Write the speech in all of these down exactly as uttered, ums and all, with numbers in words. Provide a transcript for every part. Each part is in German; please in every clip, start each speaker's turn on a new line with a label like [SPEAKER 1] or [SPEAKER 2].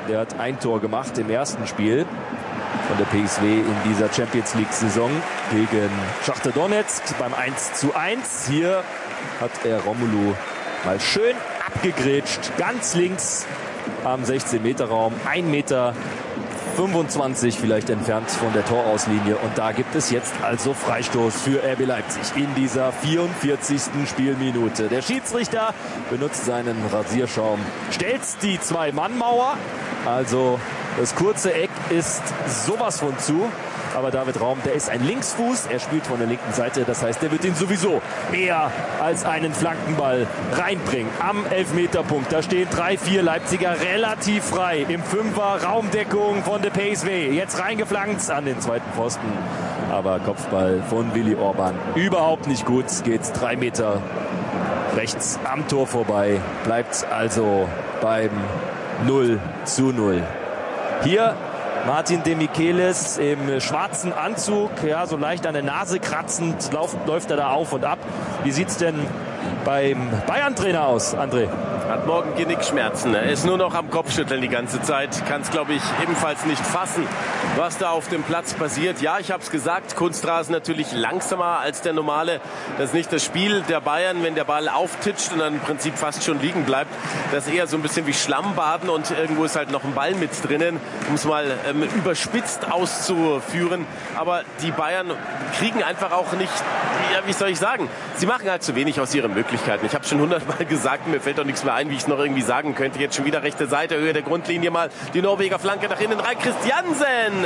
[SPEAKER 1] Der hat ein Tor gemacht im ersten Spiel von der P S V in dieser Champions League-Saison gegen Schachtar Donetsk beim eins zu eins. Hier hat er Romelu mal schön abgegrätscht, ganz links am sechzehn Meter Raum, ein Meter fünfundzwanzig vielleicht entfernt von der Torauslinie. Und da gibt es jetzt also Freistoß für R B Leipzig in dieser vierundvierzigsten Spielminute. Der Schiedsrichter benutzt seinen Rasierschaum, stellt die Zwei-Mann-Mauer. Also das kurze Eck ist sowas von zu. Aber David Raum, der ist ein Linksfuß, er spielt von der linken Seite, das heißt, der wird ihn sowieso eher als einen Flankenball reinbringen. Am Elfmeterpunkt, da stehen drei, vier Leipziger relativ frei im Fünfer, Raumdeckung von der P S V. Jetzt reingeflankt an den zweiten Pfosten, aber Kopfball von Willi Orban überhaupt nicht gut, geht drei Meter rechts am Tor vorbei, bleibt also beim null zu null. Hier Martin de Michelis im schwarzen Anzug, ja, so leicht an der Nase kratzend, läuft, läuft er da auf und ab. Wie sieht's denn beim Bayern-Trainer aus, André?
[SPEAKER 2] Hat morgen Genickschmerzen. Er ist nur noch am Kopfschütteln die ganze Zeit. Kann es, glaube ich, ebenfalls nicht fassen, was da auf dem Platz passiert. Ja, ich habe es gesagt, Kunstrasen natürlich langsamer als der normale. Das ist nicht das Spiel der Bayern, wenn der Ball auftitscht und dann im Prinzip fast schon liegen bleibt. Das ist eher so ein bisschen wie Schlammbaden und irgendwo ist halt noch ein Ball mit drinnen, um es mal ähm, überspitzt auszuführen. Aber die Bayern kriegen einfach auch nicht, ja, wie soll ich sagen, sie machen halt zu wenig aus ihren Möglichkeiten. Ich habe schon hundertmal gesagt, mir fällt doch nichts mehr ein, wie ich es noch irgendwie sagen könnte. Jetzt schon wieder rechte Seite, Höhe der Grundlinie mal die Norweger Flanke nach innen rein. Christiansen!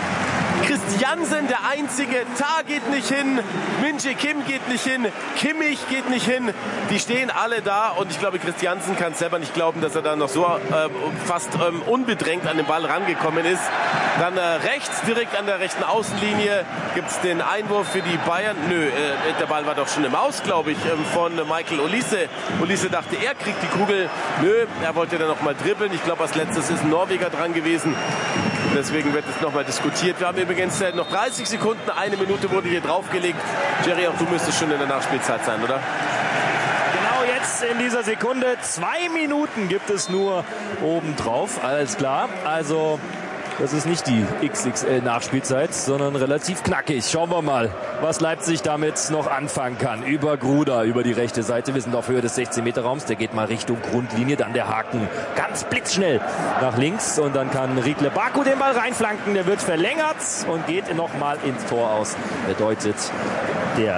[SPEAKER 2] Christiansen, der Einzige. Tah geht nicht hin. Min-Jae Kim geht nicht hin. Kimmich geht nicht hin. Die stehen alle da und ich glaube, Christiansen kann selber nicht glauben, dass er da noch so äh, fast ähm, unbedrängt an den Ball rangekommen ist. Dann äh, rechts, direkt an der rechten Außenlinie, gibt es den Einwurf für die Bayern. Nö, äh, der Ball war doch schon im Aus, glaube ich, ähm, von Michael Olise. Olise dachte, er kriegt die Kugel. Nö, er wollte dann noch mal dribbeln. Ich glaube, als letztes ist ein Norweger dran gewesen. Deswegen wird es nochmal diskutiert. Wir haben übrigens noch dreißig Sekunden, eine Minute wurde hier draufgelegt. Jerry, auch du müsstest schon in der Nachspielzeit sein, oder?
[SPEAKER 1] Genau jetzt in dieser Sekunde. Zwei Minuten gibt es nur obendrauf. Alles klar. Also das ist nicht die X X L-Nachspielzeit, sondern relativ knackig. Schauen wir mal, was Leipzig damit noch anfangen kann. Über Gruda, über die rechte Seite. Wir sind auf Höhe des sechzehn Meter Raums. Der geht mal Richtung Grundlinie. Dann der Haken ganz blitzschnell nach links. Und dann kann Riekle Baku den Ball reinflanken. Der wird verlängert und geht nochmal ins Tor aus. Bedeutet, der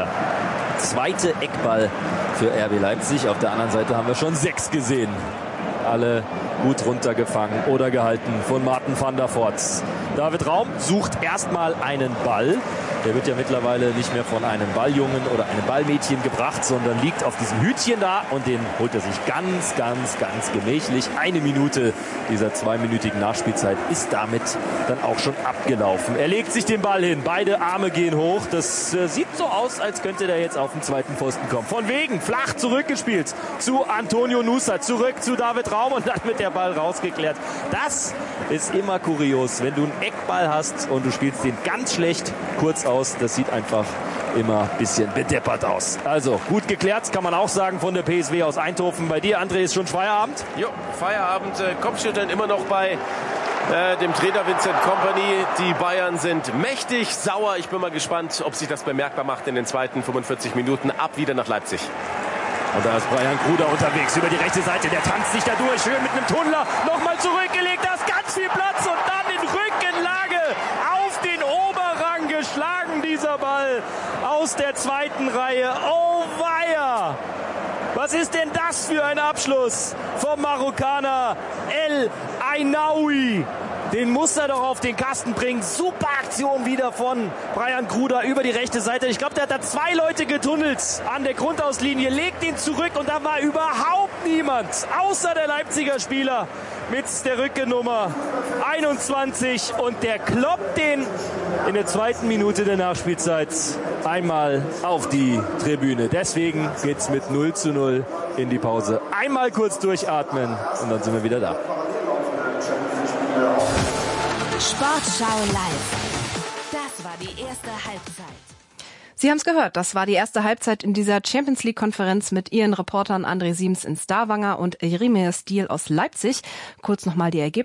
[SPEAKER 1] zweite Eckball für R B Leipzig. Auf der anderen Seite haben wir schon sechs gesehen. Alle gut runtergefangen oder gehalten von Martin van der Voort. David Raum sucht erstmal einen Ball. Der wird ja mittlerweile nicht mehr von einem Balljungen oder einem Ballmädchen gebracht, sondern liegt auf diesem Hütchen da und den holt er sich ganz, ganz, ganz gemächlich. Eine Minute dieser zweiminütigen Nachspielzeit ist damit dann auch schon abgelaufen. Er legt sich den Ball hin, beide Arme gehen hoch. Das äh, sieht so aus, als könnte der jetzt auf den zweiten Pfosten kommen. Von wegen, flach zurückgespielt zu Antonio Nusa, zurück zu David Raum und dann wird der Ball rausgeklärt. Das ist immer kurios, wenn du einen Eckball hast und du spielst den ganz schlecht kurz aus. Das sieht einfach immer ein bisschen bedeppert aus. Also gut geklärt, kann man auch sagen, von der P S V aus Eindhoven. Bei dir, André, ist schon Feierabend?
[SPEAKER 2] Jo, Feierabend. Äh, Kopfschütteln immer noch bei äh, dem Trainer Vincent Kompany. Die Bayern sind mächtig sauer. Ich bin mal gespannt, ob sich das bemerkbar macht in den zweiten fünfundvierzig Minuten. Ab wieder nach Leipzig.
[SPEAKER 1] Und da ist Brian Gruda unterwegs über die rechte Seite. Der tanzt sich da durch, schön mit einem Tunnler. Nochmal zurückgelegt, da ist ganz viel Platz und dann in Rückenlage auf den Oberrang geschlagen, dieser Ball aus der zweiten Reihe. Oh weia! Was ist denn das für ein Abschluss vom Marokkaner El Ainaoui? Den muss er doch auf den Kasten bringen. Super Aktion wieder von Brian Gruda über die rechte Seite. Ich glaube, der hat da zwei Leute getunnelt an der Grundauslinie, legt ihn zurück und da war überhaupt niemand, außer der Leipziger Spieler mit der Rückennummer einundzwanzig und der kloppt den in der zweiten Minute der Nachspielzeit einmal auf die Tribüne. Deswegen geht's mit null zu null in die Pause. Einmal kurz durchatmen und dann sind wir wieder da.
[SPEAKER 3] Sportschau live. Das war die erste Halbzeit.
[SPEAKER 4] Sie haben es gehört, das war die erste Halbzeit in dieser Champions-League-Konferenz mit Ihren Reportern André Siems in Stavanger und Jeremia Stiel aus Leipzig. Kurz nochmal die Ergebnisse.